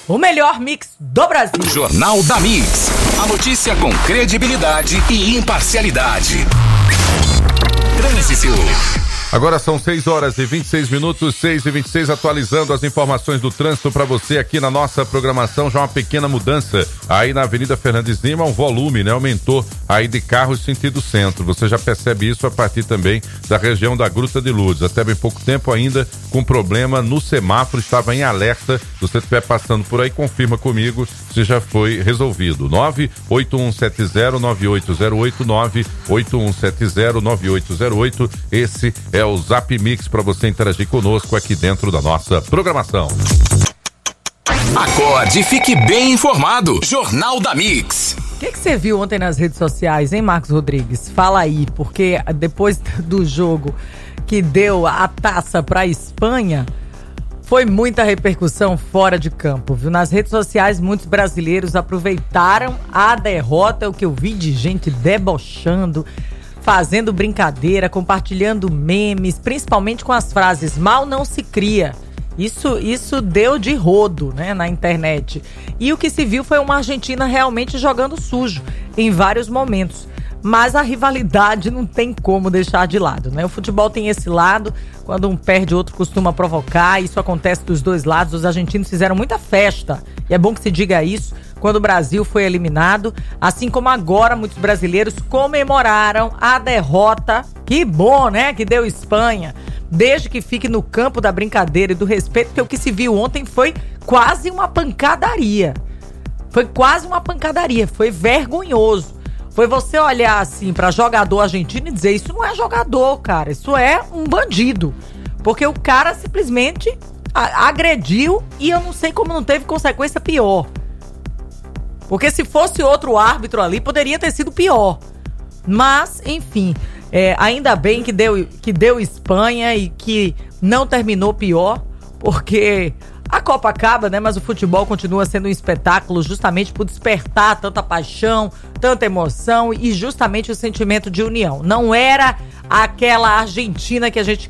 o melhor mix do Brasil. Jornal da Mix. A notícia com credibilidade e imparcialidade. Trânsito. Agora são 6h26, 6h26, atualizando as informações do trânsito para você aqui na nossa programação. Já uma pequena mudança aí na Avenida Fernandes Lima, um volume, né? Aumentou aí de carros sentido centro. Você já percebe isso a partir também da região da Gruta de Lourdes. Até bem pouco tempo ainda com problema no semáforo, estava em alerta. Se você estiver passando por aí, confirma comigo se já foi resolvido. 981709808, 981709808. Esse é o Zap Mix para você interagir conosco aqui dentro da nossa programação. Acorde e fique bem informado. Jornal da Mix. O que você viu ontem nas redes sociais, hein, Marcos Rodrigues? Fala aí, porque depois do jogo que deu a taça para a Espanha, foi muita repercussão fora de campo, viu? Nas redes sociais, muitos brasileiros aproveitaram a derrota, o que eu vi de gente debochando, fazendo brincadeira, compartilhando memes, principalmente com as frases "mal não se cria". Isso deu de rodo, né, na internet. E o que se viu foi uma Argentina realmente jogando sujo em vários momentos. Mas a rivalidade não tem como deixar de lado, né? O futebol tem esse lado, quando um perde, o outro costuma provocar. Isso acontece dos dois lados. Os argentinos fizeram muita festa, e é bom que se diga isso, quando o Brasil foi eliminado. Assim como agora muitos brasileiros comemoraram a derrota. Que bom, né? Que deu Espanha. Desde que fique no campo da brincadeira e do respeito, porque o que se viu ontem foi quase uma pancadaria. Foi quase uma pancadaria, foi vergonhoso. Foi você olhar assim pra jogador argentino e dizer: isso não é jogador, cara, isso é um bandido. Porque o cara simplesmente agrediu e eu não sei como não teve consequência pior. Porque se fosse outro árbitro ali, poderia ter sido pior. Mas, enfim, ainda bem que deu Espanha e que não terminou pior, porque a Copa acaba, né? Mas o futebol continua sendo um espetáculo justamente por despertar tanta paixão, tanta emoção e justamente o sentimento de união. Não era aquela Argentina que a gente